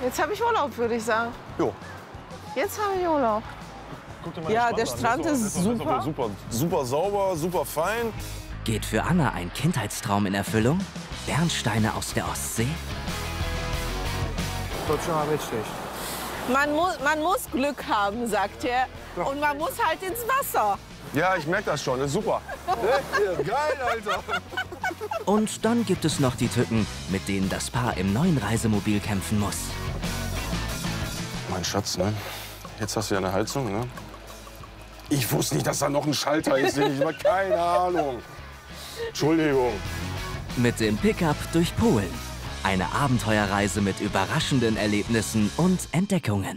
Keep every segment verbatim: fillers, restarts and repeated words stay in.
Jetzt habe ich Urlaub, würde ich sagen. Jo. Jetzt habe ich Urlaub. Guck dir mal Ja, den der Strand Strand an. ist, ist, doch, ist, doch, super. ist, doch, super. Super sauber, super fein. Geht für Anna ein Kindheitstraum in Erfüllung? Bernsteine aus der Ostsee? Wird schon mal richtig. Man muss, man muss Glück haben, sagt er. Und man muss halt ins Wasser. Ja, ich merke das schon. Das ist super. Geil, Alter. Und dann gibt es noch die Tücken, mit denen das Paar im neuen Reisemobil kämpfen muss. Mein Schatz, ne? Jetzt hast du ja eine Heizung, ne? Ich wusste nicht, dass da noch ein Schalter ist. Ich habe keine Ahnung. Entschuldigung. Mit dem Pickup durch Polen. Eine Abenteuerreise mit überraschenden Erlebnissen und Entdeckungen.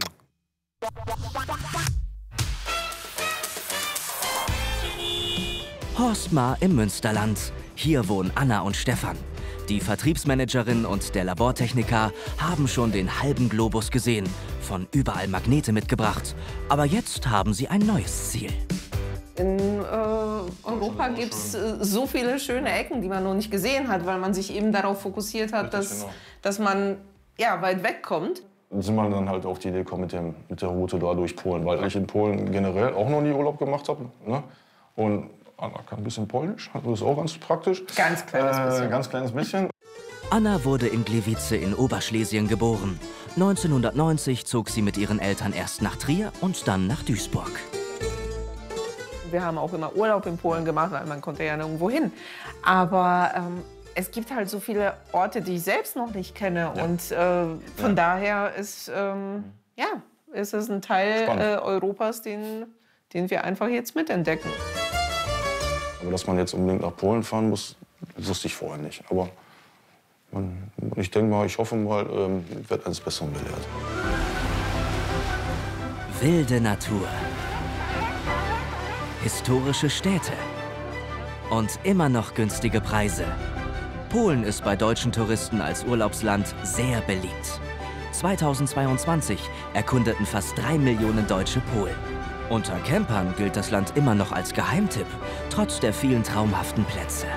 Horstmar im Münsterland. Hier wohnen Anna und Stefan. Die Vertriebsmanagerin und der Labortechniker haben schon den halben Globus gesehen, von überall Magnete mitgebracht. Aber jetzt haben sie ein neues Ziel. In äh, Europa gibt es äh, so viele schöne Ecken, die man noch nicht gesehen hat, weil man sich eben darauf fokussiert hat, Richtig, dass, genau. dass man ja, weit wegkommt. Dann sind wir dann halt auf die Idee gekommen mit, dem, mit der Route da durch Polen, weil ich in Polen generell auch noch nie Urlaub gemacht habe. Ne? Und Anna kann ein bisschen Polnisch, das ist auch ganz praktisch. Ganz kleines bisschen. Äh, ganz kleines bisschen. Anna wurde in Gliwice in Oberschlesien geboren. neunzehnhundertneunzig zog sie mit ihren Eltern erst nach Trier und dann nach Duisburg. Wir haben auch immer Urlaub in Polen gemacht, weil man konnte ja nirgendwo hin. Aber ähm, es gibt halt so viele Orte, die ich selbst noch nicht kenne. Ja. Und äh, von Ja. daher ist, ähm, ja, ist es ein Teil äh, Europas, den, den wir einfach jetzt mitentdecken. Aber dass man jetzt unbedingt nach Polen fahren muss, wusste ich vorher nicht. Aber man, ich denke mal, ich hoffe mal, ähm, ich werde eines Besseren belehrt. Wilde Natur. Historische Städte. Und immer noch günstige Preise. Polen ist bei deutschen Touristen als Urlaubsland sehr beliebt. zweitausendzweiundzwanzig erkundeten fast drei Millionen Deutsche Polen. Unter Campern gilt das Land immer noch als Geheimtipp, trotz der vielen traumhaften Plätze.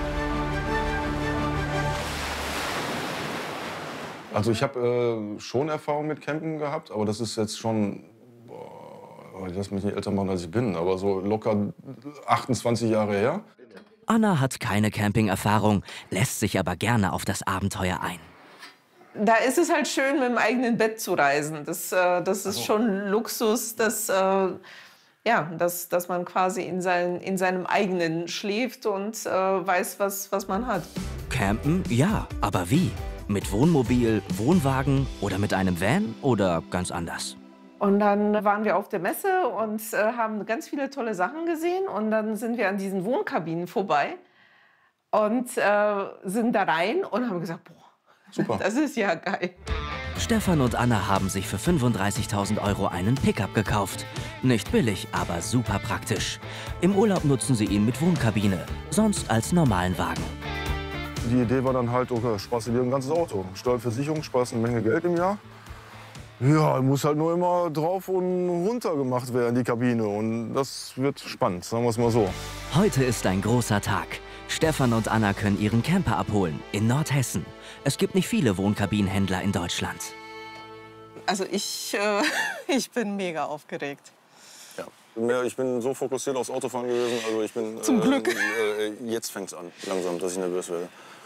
Also ich habe äh, schon Erfahrung mit Campen gehabt, aber das ist jetzt schon, boah, ich lass mich nicht älter machen, als ich bin, aber so locker achtundzwanzig Jahre her. Anna hat keine Camping-Erfahrung, lässt sich aber gerne auf das Abenteuer ein. Da ist es halt schön, mit dem eigenen Bett zu reisen. Das, äh, das ist schon Luxus, dass, äh, ja, dass, dass man quasi in, sein, in seinem eigenen schläft und äh, weiß, was, was man hat. Campen? Ja, aber wie? Mit Wohnmobil, Wohnwagen oder mit einem Van oder ganz anders? Und dann waren wir auf der Messe und äh, haben ganz viele tolle Sachen gesehen. Und dann sind wir an diesen Wohnkabinen vorbei und äh, sind da rein und haben gesagt, boah, Super. Das ist ja geil. Stefan und Anna haben sich für fünfunddreißigtausend Euro einen Pickup gekauft. Nicht billig, aber super praktisch. Im Urlaub nutzen sie ihn mit Wohnkabine, sonst als normalen Wagen. Die Idee war dann halt, okay, sparst du dir ein ganzes Auto. Steuerversicherung, sparst eine Menge Geld im Jahr. Ja, muss halt nur immer drauf und runter gemacht werden, die Kabine. Und das wird spannend, sagen wir es mal so. Heute ist ein großer Tag. Stefan und Anna können ihren Camper abholen in Nordhessen. Es gibt nicht viele Wohnkabinenhändler in Deutschland. Also ich, äh, ich bin mega aufgeregt. Ja. Ich bin so fokussiert aufs Autofahren gewesen. Also ich bin, Zum äh, Glück. Äh, jetzt fängt's an, langsam, dass ich nervös werde.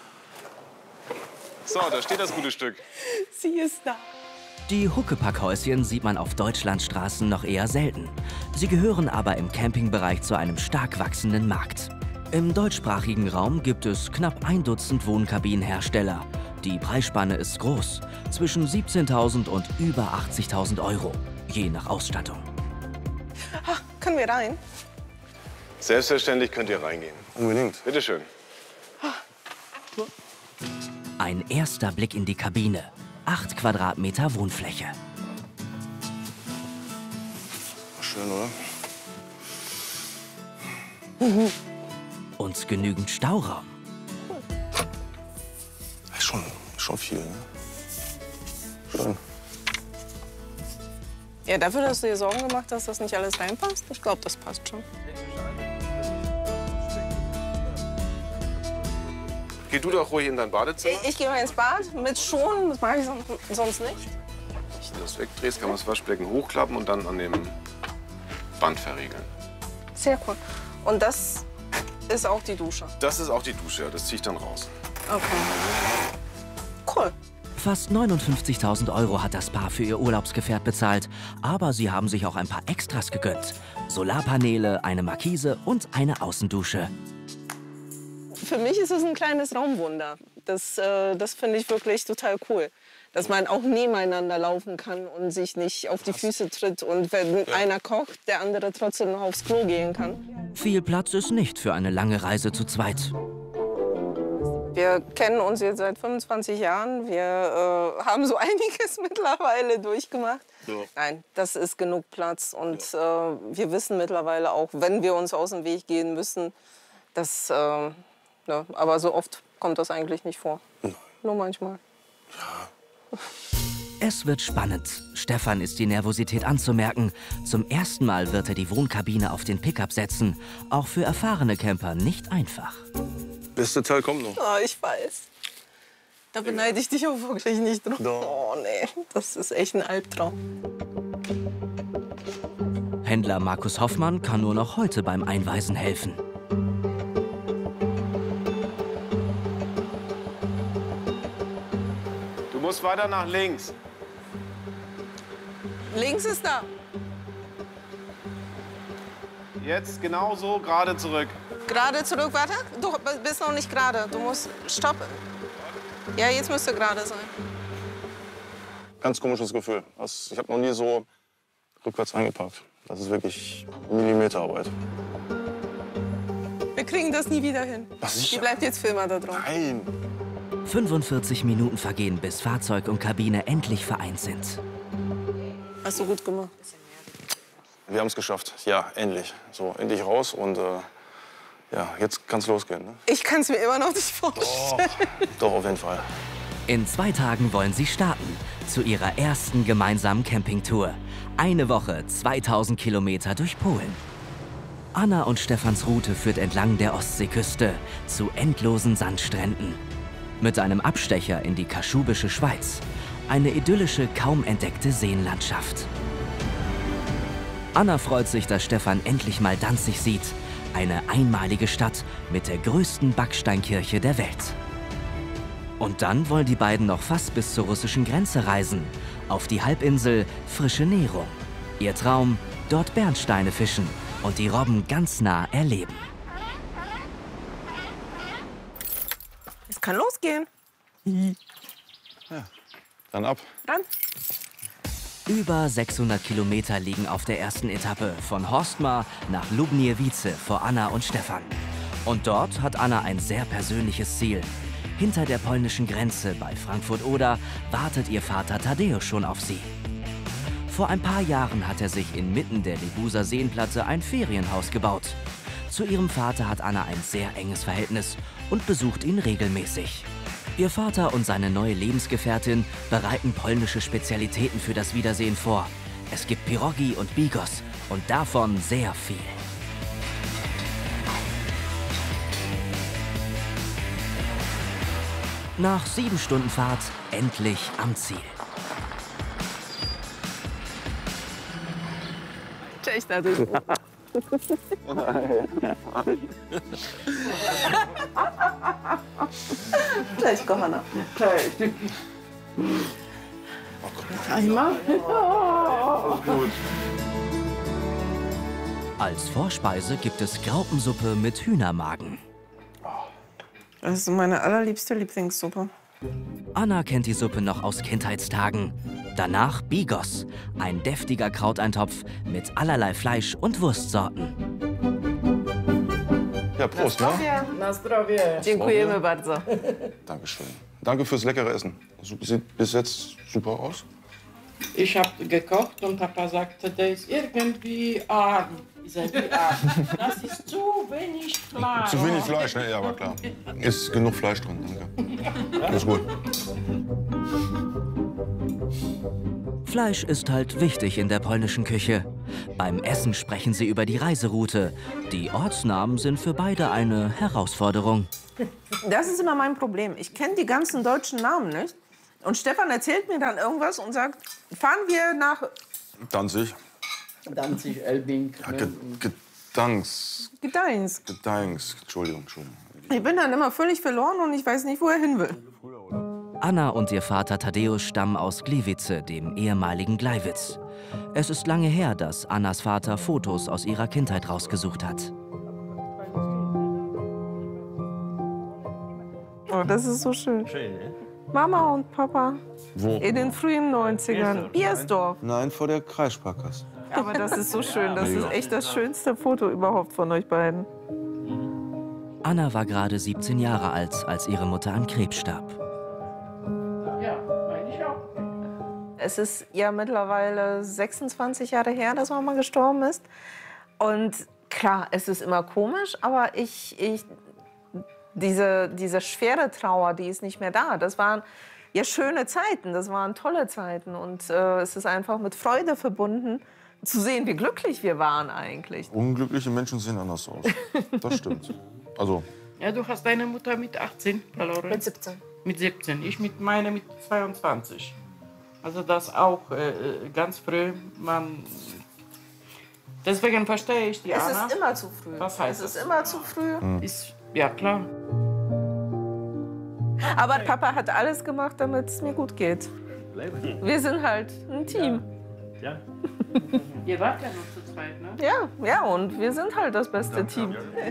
So, da steht das gute Stück. Sie ist da. Die Huckepackhäuschen sieht man auf Deutschlandstraßen noch eher selten. Sie gehören aber im Campingbereich zu einem stark wachsenden Markt. Im deutschsprachigen Raum gibt es knapp ein Dutzend Wohnkabinenhersteller. Die Preisspanne ist groß, zwischen siebzehntausend und über achtzigtausend Euro, je nach Ausstattung. Ach, können wir rein? Selbstverständlich könnt ihr reingehen. Unbedingt. Bitte schön. Ein erster Blick in die Kabine. Acht Quadratmeter Wohnfläche. Schön, oder? Und genügend Stauraum. Ist schon, schon viel, ne? Schön. Ja, dafür hast du dir Sorgen gemacht, dass das nicht alles reinpasst? Ich glaube, das passt schon. Geh du doch ruhig in dein Badezimmer. Ich, ich gehe mal ins Bad mit Schuhen, das mache ich sonst, sonst nicht. Wenn du das wegdrehst, kann man das Waschbecken hochklappen und dann an dem Band verriegeln. Sehr cool. Und das ist auch die Dusche. Das ist auch die Dusche, ja. Das ziehe ich dann raus. Okay. Cool. Fast neunundfünfzigtausend Euro hat das Paar für ihr Urlaubsgefährt bezahlt. Aber sie haben sich auch ein paar Extras gegönnt. Solarpaneele, eine Markise und eine Außendusche. Für mich ist es ein kleines Raumwunder. Das, äh, das finde ich wirklich total cool. Dass man auch nebeneinander laufen kann und sich nicht auf die Füße tritt. Und wenn ja. einer kocht, der andere trotzdem noch aufs Klo gehen kann. Viel Platz ist nicht für eine lange Reise zu zweit. Wir kennen uns jetzt seit fünfundzwanzig Jahren. Wir äh, haben so einiges mittlerweile durchgemacht. Ja. Nein, das ist genug Platz. Und ja. äh, wir wissen mittlerweile auch, wenn wir uns aus dem Weg gehen müssen, dass, äh, ja, aber so oft kommt das eigentlich nicht vor. Nein. Nur manchmal. Ja. Es wird spannend. Stefan ist die Nervosität anzumerken. Zum ersten Mal wird er die Wohnkabine auf den Pickup setzen. Auch für erfahrene Camper nicht einfach. Beste Teil kommt noch. Oh, ich weiß. Da beneide ich dich auch wirklich nicht drauf. Oh, nee. Das ist echt ein Albtraum. Händler Markus Hoffmann kann nur noch heute beim Einweisen helfen. Du musst weiter nach links. Links ist da. Jetzt genau so, gerade zurück. Gerade zurück, warte. Du bist noch nicht gerade. Du musst stoppen. Ja, jetzt müsste gerade sein. Ganz komisches Gefühl. Das, ich habe noch nie so rückwärts eingepackt. Das ist wirklich Millimeterarbeit. Wir kriegen das nie wieder hin. Die bleibt jetzt für immer da drauf. Nein. fünfundvierzig Minuten vergehen, bis Fahrzeug und Kabine endlich vereint sind. Hast du gut gemacht. Wir haben es geschafft. Ja, endlich. So, endlich raus und äh, ja, jetzt kann es losgehen. Ne? Ich kann es mir immer noch nicht vorstellen. Doch, doch, auf jeden Fall. In zwei Tagen wollen sie starten. Zu ihrer ersten gemeinsamen Campingtour. Eine Woche, zweitausend Kilometer durch Polen. Anna und Stefans Route führt entlang der Ostseeküste zu endlosen Sandstränden. Mit einem Abstecher in die kaschubische Schweiz. Eine idyllische, kaum entdeckte Seenlandschaft. Anna freut sich, dass Stefan endlich mal Danzig sieht. Eine einmalige Stadt mit der größten Backsteinkirche der Welt. Und dann wollen die beiden noch fast bis zur russischen Grenze reisen. Auf die Halbinsel Frische Nero. Ihr Traum, dort Bernsteine fischen und die Robben ganz nah erleben. Es kann losgehen. Ja, dann ab. Ran. Über sechshundert Kilometer liegen auf der ersten Etappe von Horstmar nach Lubniewice vor Anna und Stefan. Und dort hat Anna ein sehr persönliches Ziel. Hinter der polnischen Grenze bei Frankfurt-Oder wartet ihr Vater Tadeusz schon auf sie. Vor ein paar Jahren hat er sich inmitten der Libuser Seenplatte ein Ferienhaus gebaut. Zu ihrem Vater hat Anna ein sehr enges Verhältnis und besucht ihn regelmäßig. Ihr Vater und seine neue Lebensgefährtin bereiten polnische Spezialitäten für das Wiedersehen vor. Es gibt Pierogi und Bigos und davon sehr viel. Nach sieben Stunden Fahrt endlich am Ziel. Cześć, Tadeusz. Cześć, kochana. Cześć. Einmal? Gut. Als Vorspeise gibt es Graupensuppe mit Hühnermagen. Das ist meine allerliebste Lieblingssuppe. Anna kennt die Suppe noch aus Kindheitstagen. Danach Bigos, ein deftiger Krauteintopf mit allerlei Fleisch und Wurstsorten. Ja, Prost, ne? Na zdrowie. Dziękujemy bardzo. Dankeschön. Danke fürs leckere Essen. Sieht bis jetzt super aus. Ich habe gekocht und Papa sagte, der ist irgendwie arm. Ich sage, wie arm? Das ist zu wenig Fleisch. Zu wenig Fleisch, ne? Ja, war klar. Ist genug Fleisch drin, danke. Ist gut. Fleisch ist halt wichtig in der polnischen Küche. Beim Essen sprechen sie über die Reiseroute. Die Ortsnamen sind für beide eine Herausforderung. Das ist immer mein Problem. Ich kenne die ganzen deutschen Namen nicht. Und Stefan erzählt mir dann irgendwas und sagt, fahren wir nach... Danzig. Danzig, Elbing. Ja, Ge Gedanks. Gdańsk. Gedanks. Entschuldigung, Entschuldigung. Ich bin dann immer völlig verloren und ich weiß nicht, wo er hin will. Anna und ihr Vater Tadeusz stammen aus Gliwice, dem ehemaligen Gleiwitz. Es ist lange her, dass Annas Vater Fotos aus ihrer Kindheit rausgesucht hat. Oh, das ist so schön. Schön, ne? Mama und Papa Wo? in den frühen neunzigern. Biersdorf. Nein, vor der Kreissparkasse. Aber das ist so schön. Das ist echt das schönste Foto überhaupt von euch beiden. Anna war gerade siebzehn Jahre alt, als ihre Mutter an Krebs starb. Ja, meine ich auch. Es ist ja mittlerweile sechsundzwanzig Jahre her, dass Mama gestorben ist. Und klar, es ist immer komisch, aber ich, ich, diese, diese schwere Trauer, die ist nicht mehr da. Das waren ja schöne Zeiten, das waren tolle Zeiten. Und äh, es ist einfach mit Freude verbunden, zu sehen, wie glücklich wir waren eigentlich. Unglückliche Menschen sehen anders aus. Das stimmt. Also, Ja, du hast deine Mutter mit achtzehn verloren. Mit siebzehn. Mit siebzehn. Ich mit meiner mit zweiundzwanzig. Also das auch äh, ganz früh. Man Deswegen verstehe ich die Es Anna. ist immer zu früh. Was heißt es ist das? immer zu früh. Ist, ja, klar. Aber Papa hat alles gemacht, damit es mir gut geht. Wir sind halt ein Team. Ja. Ihr wart ja nur zu zweit, ne? Ja, ja, und wir sind halt das beste Team.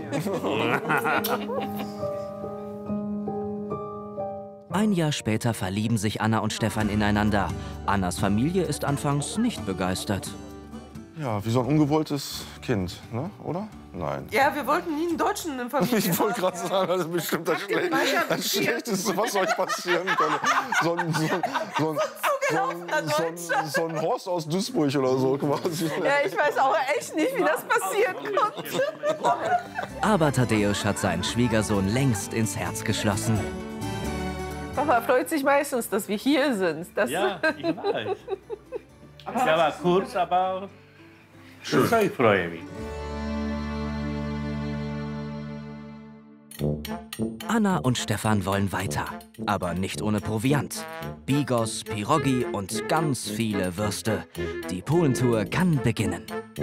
Ein Jahr später verlieben sich Anna und Stefan ineinander. Annas Familie ist anfangs nicht begeistert. ja, wie so ein ungewolltes Kind, ne? Oder? Nein. Ja, wir wollten nie einen Deutschen in der Familie. Ich wollte gerade sagen, das ist bestimmt das, Schle das Schlechteste, was euch passieren kann. So ein, so ein, so ein, so ein, so ein, so ein Horst aus Duisburg oder so quasi. Ja, ich weiß auch echt nicht, wie das passieren konnte. Aber Tadeusz hat seinen Schwiegersohn längst ins Herz geschlossen. Papa freut sich meistens, dass wir hier sind. Das Ja, ich weiß. Ist aber kurz, aber schön. Ich freue mich. Anna und Stefan wollen weiter, aber nicht ohne Proviant. Bigos, Pirogi und ganz viele Würste. Die Polentour kann beginnen.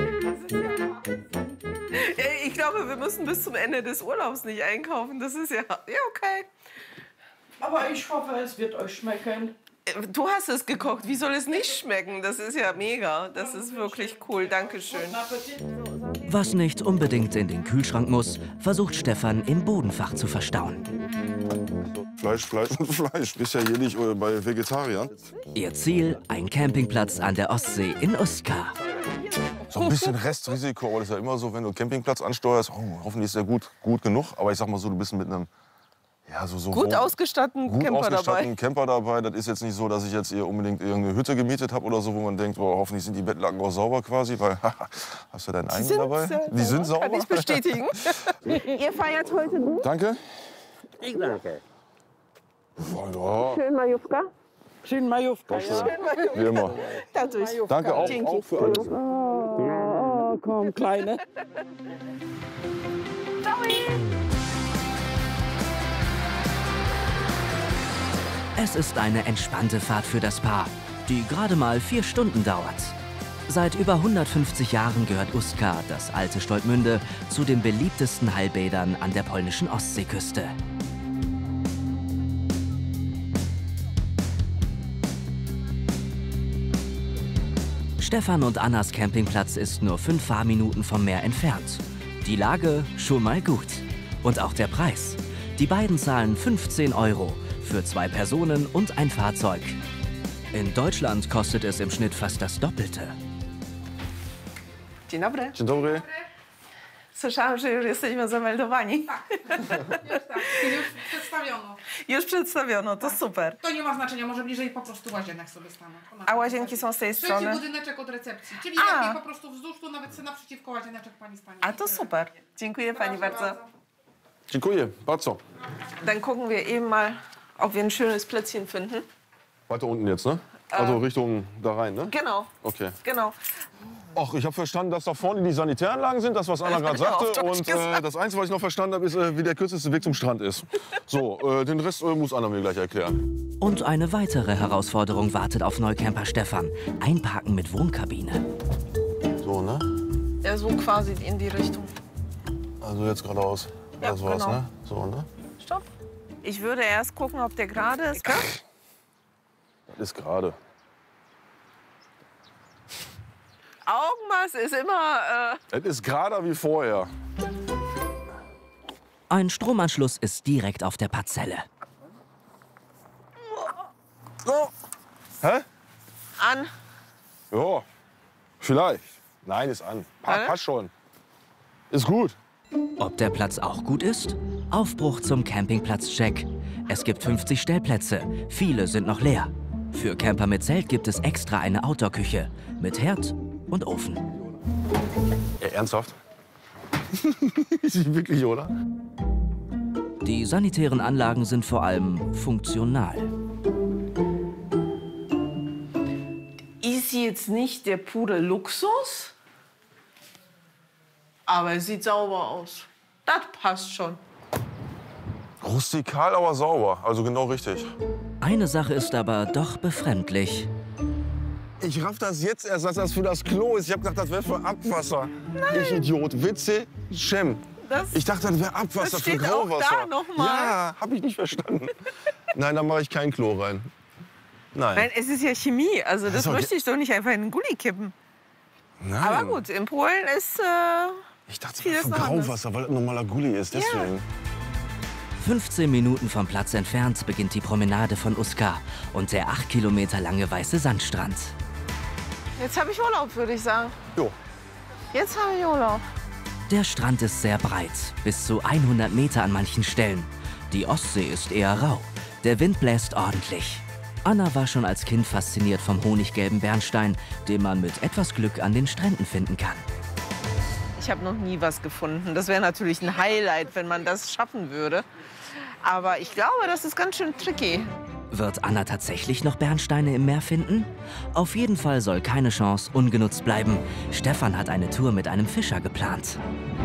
Ich glaube, wir müssen bis zum Ende des Urlaubs nicht einkaufen. Das ist ja, ja okay. Aber ich hoffe, es wird euch schmecken. Du hast es gekocht. Wie soll es nicht schmecken? Das ist ja mega. Das ist wirklich cool. Dankeschön. Was nicht unbedingt in den Kühlschrank muss, versucht Stefan im Bodenfach zu verstauen. Fleisch, Fleisch und Fleisch. Bist ja hier nicht äh, bei Vegetariern. Ihr Ziel, ein Campingplatz an der Ostsee in Uska. So ein bisschen Restrisiko, aber das ist ja immer so, wenn du einen Campingplatz ansteuerst, oh, hoffentlich ist der gut, gut genug. Aber ich sag mal so, du bist mit einem ja, so, so Gut wo, ausgestatteten gut Camper ausgestatteten dabei. Camper dabei. Das ist jetzt nicht so, dass ich jetzt hier unbedingt irgendeine Hütte gemietet habe oder so, wo man denkt, boah, hoffentlich sind die Bettlaken auch sauber quasi, weil hast du deinen eigenen sind dabei? sehr Die sind sauber. Kann ich bestätigen. Ihr feiert heute gut? Danke. Ich danke. Ja, Schön Majówka. Schön Majówka, ja? wie immer. Dadurch. Danke auch, Dzięki. auch für alles. Oh, komm, Kleine. Es ist eine entspannte Fahrt für das Paar, die gerade mal vier Stunden dauert. Seit über hundertfünfzig Jahren gehört Uska, das alte Stoltmünde, zu den beliebtesten Heilbädern an der polnischen Ostseeküste. Stefan und Annas Campingplatz ist nur fünf Fahrminuten vom Meer entfernt. Die Lage schon mal gut. Und auch der Preis. Die beiden zahlen fünfzehn Euro für zwei Personen und ein Fahrzeug. In Deutschland kostet es im Schnitt fast das Doppelte. Dzień dobry. Dzień dobry. Słyszałam, że już jesteśmy zameldowani. Już przedstawiono. Już przedstawiono, to super. To nie ma znaczenia, może bliżej po prostu łazienek sobie stanę. A łazienki są z tej Trzeci strony? budyneczek od recepcji, czyli A. lepiej po prostu wzdłuż, tu nawet sobie naprzeciwko łazienek pani stanie. A to super. Dziękuję pani bardzo. Dziękuję, bardzo. Dann gucken wir eben mal, ob wir ein schönes Plätzchen finden. Weiter unten jetzt, ne? Also Richtung da rein, ne? Genau, Okay. genau. Ach, ich habe verstanden, dass da vorne die Sanitäranlagen sind, das, was Anna gerade sagte. Und äh, das Einzige, was ich noch verstanden habe, ist, äh, wie der kürzeste Weg zum Strand ist. So, äh, den Rest äh, muss Anna mir gleich erklären. Und eine weitere Herausforderung wartet auf Neucamper Stefan. Einparken mit Wohnkabine. So, ne? Ja, so quasi in die Richtung. Also jetzt geradeaus. Ja, das war's, genau. ne? So, ne? Stopp. Ich würde erst gucken, ob der gerade ist. Das ist gerade. Augenmaß ist immer... Äh Es ist gerader wie vorher. Ein Stromanschluss ist direkt auf der Parzelle. So. Hä? an. Ja, vielleicht. Nein, ist an. Pa Äh? passt schon. Ist gut. Ob der Platz auch gut ist? Aufbruch zum Campingplatz-Check. Es gibt fünfzig Stellplätze. Viele sind noch leer. Für Camper mit Zelt gibt es extra eine Outdoor-Küche mit Herd und Ofen. Ja, ernsthaft? Ist wirklich, oder? Die sanitären Anlagen sind vor allem funktional. Ist jetzt nicht der pure Luxus, aber es sieht sauber aus. Das passt schon. Rustikal, aber sauber. Also genau richtig. Eine Sache ist aber doch befremdlich. Ich raff das jetzt erst, dass das für das Klo ist. Ich hab gedacht, das wäre für Abwasser. Nein. Ich Idiot. Witze, Schem. Das, Ich dachte, das wäre Abwasser das für steht auch Grauwasser. da noch mal. Ja, hab ich nicht verstanden. Nein, da mache ich kein Klo rein. Nein. Nein, es ist ja Chemie. Also das ist doch möchte ich doch nicht einfach in den Gully kippen. Nein. Aber gut, in Polen ist... Äh, Ich dachte, das vieles wäre für noch anders. Grauwasser, weil das normaler Gully ist. Deswegen. fünfzehn Minuten vom Platz entfernt beginnt die Promenade von Uska und der acht Kilometer lange weiße Sandstrand. jetzt habe ich Urlaub, würde ich sagen. Jo. Jetzt habe ich Urlaub. Der Strand ist sehr breit, bis zu hundert Meter an manchen Stellen. Die Ostsee ist eher rau. Der Wind bläst ordentlich. Anna war schon als Kind fasziniert vom honiggelben Bernstein, den man mit etwas Glück an den Stränden finden kann. Ich habe noch nie was gefunden. Das wäre natürlich ein Highlight, wenn man das schaffen würde. Aber ich glaube, das ist ganz schön tricky. Wird Anna tatsächlich noch Bernsteine im Meer finden? Auf jeden Fall soll keine Chance ungenutzt bleiben. Stefan hat eine Tour mit einem Fischer geplant.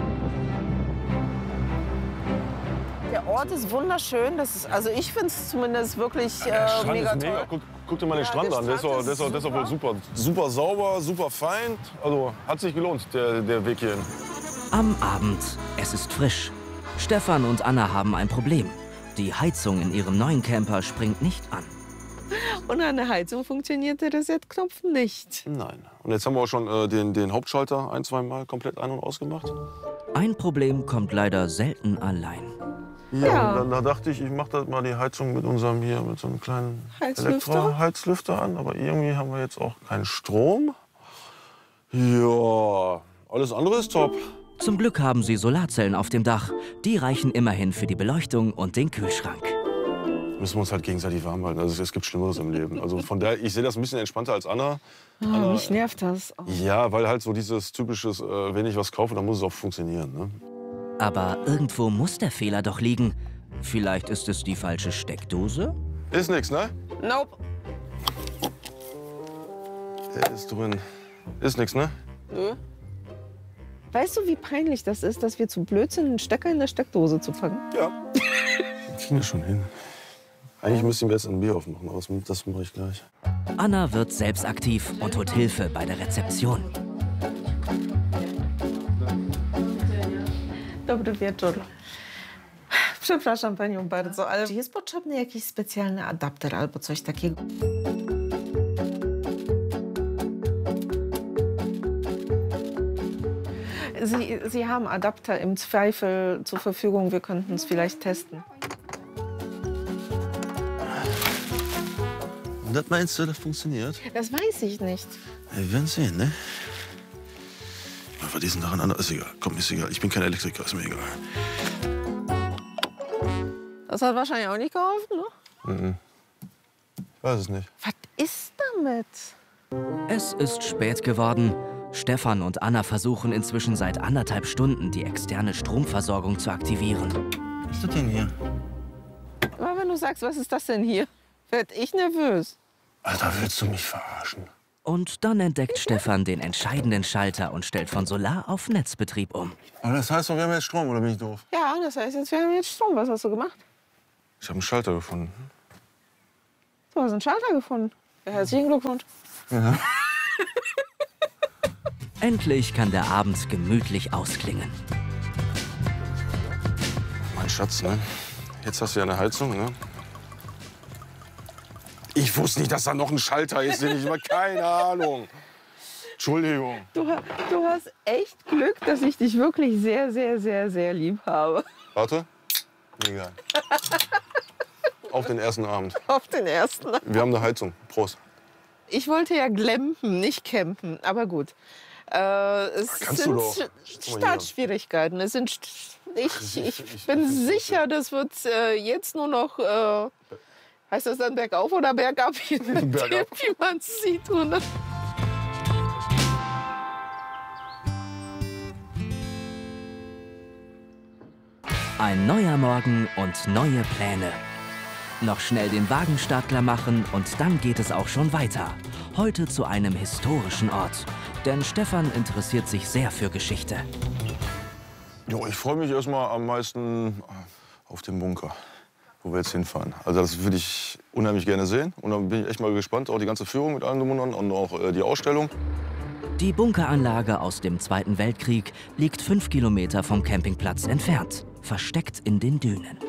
Der Ort ist wunderschön. Das ist, also ich finde es zumindest wirklich äh, Der Strand mega ist mega. toll. Guck, guck dir mal den Ja, Strand der an. Der ist, Strand doch, der, ist doch, der ist doch wohl ist super. Super sauber, super fein. Also hat sich gelohnt, der, der Weg hierhin. Am Abend. Es ist frisch. Stefan und Anna haben ein Problem. Die Heizung in ihrem neuen Camper springt nicht an. Und an der Heizung funktioniert der Reset-Knopf nicht. Nein. Und jetzt haben wir auch schon äh, den, den Hauptschalter ein, zwei Mal komplett ein- und ausgemacht. Ein Problem kommt leider selten allein. Ja, Ja. Und dann da dachte ich, ich mache das mal die Heizung mit unserem hier, mit so einem kleinen Heizlüfter? Elektro-Heizlüfter an. Aber irgendwie haben wir jetzt auch keinen Strom. Ja, alles andere ist top. Zum Glück haben sie Solarzellen auf dem Dach. Die reichen immerhin für die Beleuchtung und den Kühlschrank. Müssen wir uns halt gegenseitig warm halten. Also es gibt Schlimmeres im Leben. Also von daher, ich sehe das ein bisschen entspannter als Anna. Anna Mich nervt das. ja, weil halt so dieses typisches, äh, wenn ich was kaufe, dann muss es auch funktionieren. Ne? Aber irgendwo muss der Fehler doch liegen. Vielleicht ist es die falsche Steckdose? Ist nix, ne? Nope. Der ist drin. Ist nix, ne? Nö. Weißt du, wie peinlich das ist, dass wir zu blöd sind, einen Stecker in der Steckdose zu packen? Ja. Kriegen wir schon hin. Eigentlich müssten wir jetzt ein Bier aufmachen, aber das mache ich gleich. Anna wird selbst aktiv und holt Hilfe bei der Rezeption. Dobry wieczór. Przepraszam panią bardzo, ale czy jest potrzebny jakiś specjalny adapter albo coś takiego? Sie, Sie haben Adapter im Zweifel zur Verfügung. Wir könnten es vielleicht testen. Und das meinst du, das funktioniert? Das weiß ich nicht. Wir werden sehen, ne? Aber diesen daran an, ist egal. Komm, ist egal. Ich bin kein Elektriker, ist mir egal. Das hat wahrscheinlich auch nicht geholfen, ne? Mhm. Ich weiß es nicht. Was ist damit? Es ist spät geworden. Stefan und Anna versuchen inzwischen seit anderthalb Stunden, die externe Stromversorgung zu aktivieren. Was ist das denn hier? Aber wenn du sagst, was ist das denn hier, werd ich nervös. Alter, willst du mich verarschen? Und dann entdeckt Stefan den entscheidenden Schalter und stellt von Solar auf Netzbetrieb um. Aber das heißt doch, wir haben jetzt Strom, oder bin ich doof? Ja, das heißt jetzt, wir haben jetzt Strom. Was hast du gemacht? Ich habe einen Schalter gefunden. Du hast einen Schalter gefunden. Ja, herzlichen Glückwunsch. Ja. Endlich kann der Abend gemütlich ausklingen. Mein Schatz, ne? Jetzt hast du ja eine Heizung, ne? Ich wusste nicht, dass da noch ein Schalter ist, den ich immer keine Ahnung. Entschuldigung. Du, du hast echt Glück, dass ich dich wirklich sehr, sehr, sehr, sehr lieb habe. Warte. Egal. Auf den ersten Abend. Auf den ersten Abend. Wir haben eine Heizung. Prost. Ich wollte ja glampen, nicht campen, aber gut. Äh, es Kannst sind du doch. Startschwierigkeiten. Es sind, St- ich, ich, ich bin sicher, das wird äh, jetzt nur noch, äh, heißt das dann bergauf oder bergab? Bergab. Wie man es sieht. Oder? Ein neuer Morgen und neue Pläne. Noch schnell den Wagenstartler machen und dann geht es auch schon weiter. Heute zu einem historischen Ort. Denn Stefan interessiert sich sehr für Geschichte. Jo, ich freue mich erstmal am meisten auf den Bunker, wo wir jetzt hinfahren. Also das würde ich unheimlich gerne sehen. Und dann bin ich echt mal gespannt, auch die ganze Führung mit allen drum und dran und auch äh, die Ausstellung. Die Bunkeranlage aus dem Zweiten Weltkrieg liegt fünf Kilometer vom Campingplatz entfernt, versteckt in den Dünen.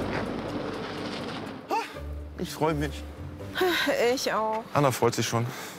Ich freue mich. Ich auch. Anna freut sich schon.